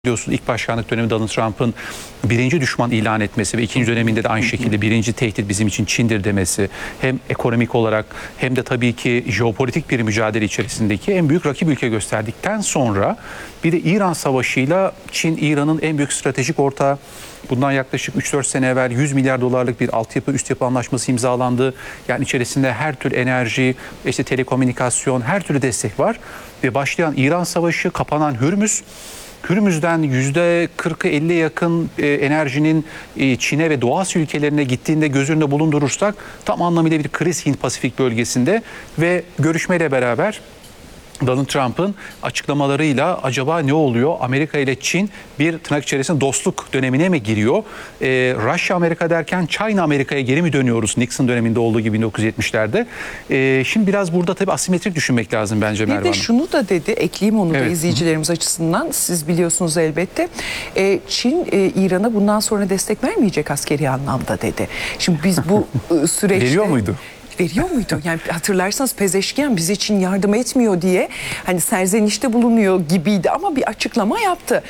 Biliyorsunuz ilk başkanlık dönemi Donald Trump'ın birinci düşman ilan etmesi ve ikinci döneminde de aynı şekilde birinci tehdit bizim için Çin'dir demesi, hem ekonomik olarak hem de tabii ki jeopolitik bir mücadele içerisindeki en büyük rakip ülke gösterdikten sonra bir de İran Savaşı'yla Çin, İran'ın en büyük stratejik ortağı. Bundan yaklaşık 3-4 sene evvel 100 milyar dolarlık bir altyapı, üst yapı anlaşması imzalandı. Yani içerisinde her tür enerji, işte telekomünikasyon, her türlü destek var. Ve başlayan İran Savaşı, kapanan Hürmüz'den %40'ı 50'ye yakın enerjinin Çin'e ve Doğu Asya ülkelerine gittiğinde göz önünde bulundurursak tam anlamıyla bir kriz Hint-Pasifik bölgesinde ve görüşmeyle beraber Donald Trump'ın açıklamalarıyla acaba ne oluyor? Amerika ile Çin bir tırnak içerisinde dostluk dönemine mi giriyor? Rusya Amerika derken China Amerika'ya geri mi dönüyoruz? Nixon döneminde olduğu gibi 1970'lerde. Şimdi biraz burada tabii asimetrik düşünmek lazım bence Merve Hanım. Bir de şunu da dedi, ekleyeyim onu da Evet. izleyicilerimiz açısından. Siz biliyorsunuz elbette. Çin İran'a bundan sonra destek vermeyecek askeri anlamda dedi. Şimdi biz bu süreçte... Veriyor muydu? Veriyor muydu? Yani hatırlarsanız Pezeşkiyan biz için yardım etmiyor diye hani serzenişte bulunuyor gibiydi ama bir açıklama yaptı.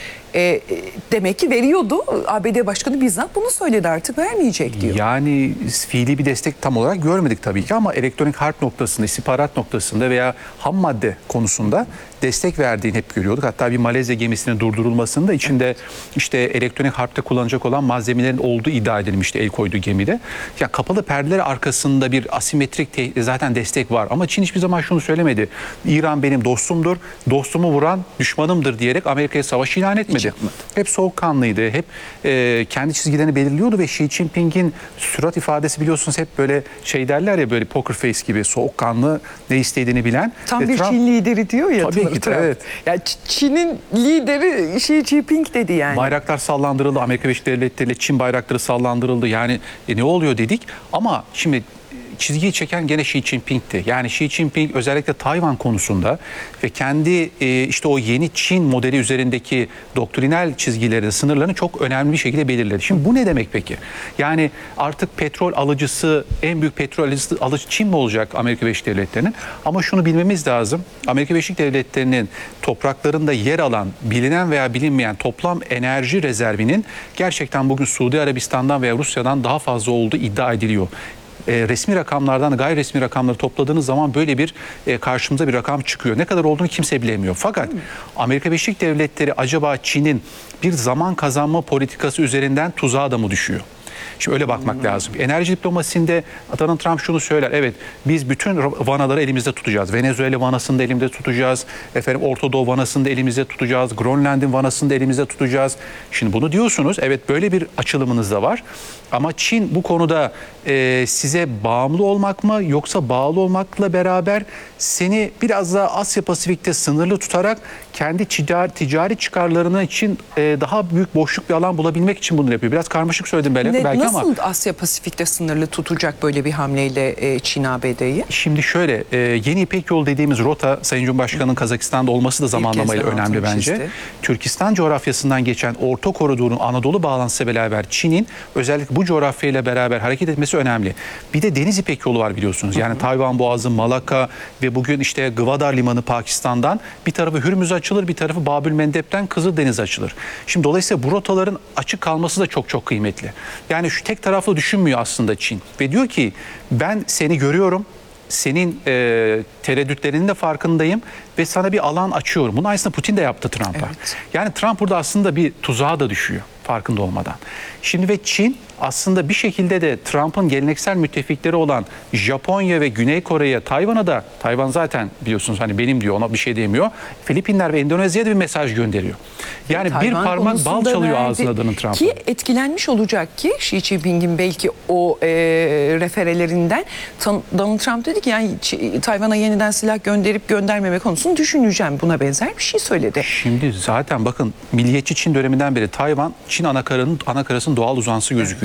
Demek ki veriyordu. ABD Başkanı bizzat bunu söyledi, artık vermeyecek diyor. Yani fiili bir destek tam olarak görmedik tabii ki ama elektronik harp noktasında, istihbarat noktasında veya ham madde konusunda destek verdiğini hep görüyorduk. Hatta bir Malezya gemisinin durdurulmasında içinde işte elektronik harpte kullanacak olan malzemelerin olduğu iddia edilmişti el koyduğu gemide. Yani kapalı perdeler arkasında bir asimetrik zaten destek var ama Çin hiçbir zaman şunu söylemedi. İran benim dostumdur, dostumu vuran düşmanımdır diyerek Amerika'ya savaş ilan etmedi. Hep soğukkanlıydı, hep kendi çizgilerini belirliyordu ve Xi Jinping'in surat ifadesi biliyorsunuz hep böyle şey derler ya, böyle poker face gibi soğukkanlı, ne istediğini bilen. Tam bir Çin lideri diyor ya. Tabii ki, evet. Yani Çin'in lideri Xi Jinping dedi yani. Bayraklar sallandırıldı, Amerika Birleşik Devletleri ile Çin bayrakları sallandırıldı. Yani ne oluyor dedik ama şimdi çizgiyi çeken gene Xi Jinping'ti. Yani Xi Jinping özellikle Tayvan konusunda ve kendi işte o yeni Çin modeli üzerindeki doktrinal çizgilerini, sınırlarını çok önemli bir şekilde belirledi. Şimdi bu ne demek peki? Yani artık petrol alıcısı, en büyük petrol alıcısı Çin mi olacak Amerika Birleşik Devletleri'nin? Ama şunu bilmemiz lazım. Amerika Birleşik Devletleri'nin topraklarında yer alan, bilinen veya bilinmeyen toplam enerji rezervinin gerçekten bugün Suudi Arabistan'dan veya Rusya'dan daha fazla olduğu iddia ediliyor. Resmi rakamlardan gayri resmi rakamları topladığınız zaman böyle bir karşımıza bir rakam çıkıyor. Ne kadar olduğunu kimse bilemiyor. Fakat Amerika Birleşik Devletleri acaba Çin'in bir zaman kazanma politikası üzerinden tuzağa da mı düşüyor? Şimdi öyle bakmak lazım. Enerji diplomasisinde Donald Trump şunu söyler. Evet, biz bütün vanaları elimizde tutacağız. Venezuela vanasını da elimizde tutacağız. Orta Doğu vanasını da elimizde tutacağız. Grönland'in vanasını da elimizde tutacağız. Şimdi bunu diyorsunuz. Evet, böyle bir açılımınız da var. Ama Çin bu konuda size bağımlı olmak mı yoksa bağlı olmakla beraber seni biraz daha Asya Pasifik'te sınırlı tutarak kendi ticari çıkarlarına için daha büyük boşluk bir alan bulabilmek için bunu yapıyor. Biraz karmaşık söyledim belki ama. Nasıl Asya Pasifik'te sınırlı tutacak böyle bir hamleyle Çin ABD'yi? Şimdi şöyle, Yeni İpek Yolu dediğimiz rota Sayın Cumhurbaşkanı'nın Kazakistan'da olması da zamanlamayla önemli bence. Işte. Türkistan coğrafyasından geçen Orta Koridor'un Anadolu bağlantısıyla beraber Çin'in özellikle bu coğrafyayla beraber hareket etmesi önemli. Bir de Deniz İpek Yolu var biliyorsunuz. Yani Tayvan Boğazı, Malakka ve bugün işte Gwadar Limanı Pakistan'dan bir tarafı Hürmüz açılır, bir tarafı Babülmendep'ten Kızıldeniz açılır. Şimdi dolayısıyla bu rotaların açık kalması da çok kıymetli. Yani şu tek taraflı düşünmüyor aslında Çin ve diyor ki ben seni görüyorum, senin tereddütlerinin de farkındayım ve sana bir alan açıyorum. Bunu aslında Putin de yaptı Trump'a. Evet. Yani Trump burada aslında bir tuzağa da düşüyor farkında olmadan. Şimdi ve Çin aslında bir şekilde de Trump'ın geleneksel müttefikleri olan Japonya ve Güney Kore'ye, Tayvan'a da, Tayvan zaten biliyorsunuz hani benim diyor, ona bir şey demiyor. Filipinler ve Endonezya'ya da bir mesaj gönderiyor. Yani Tayvan bir parmak bal çalıyor ağzına Donald Trump'ın. Ki etkilenmiş olacak ki Xi Jinping'in belki o referelerinden Donald Trump dedi ki yani Tayvan'a yeniden silah gönderip göndermeme konusunu düşüneceğim. Buna benzer bir şey söyledi. Şimdi zaten bakın milliyetçi Çin döneminden beri Tayvan, Çin anakarasının doğal uzantısı gözüküyor.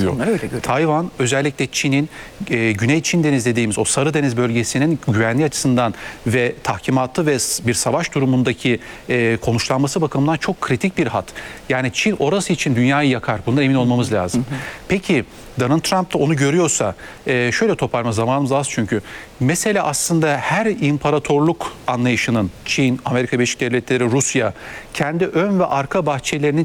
görüyor. İnsanlar öyle görüyor. Tayvan özellikle Çin'in Güney Çin Denizi dediğimiz o Sarı Deniz bölgesinin güvenliği açısından ve tahkimatı ve bir savaş durumundaki konuşlanması bakımından çok kritik bir hat. Yani Çin orası için dünyayı yakar. Bundan emin olmamız lazım. Peki Donald Trump da onu görüyorsa şöyle toparlama, zamanımız az çünkü. Mesele aslında her imparatorluk anlayışının Çin, Amerika Birleşik Devletleri, Rusya kendi ön ve arka bahçelerinin